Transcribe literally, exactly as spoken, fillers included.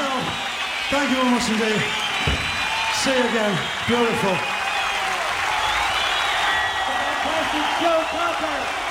yourself. Thank you very much indeed. See you again. Beautiful. Fantastic Joe Cocker.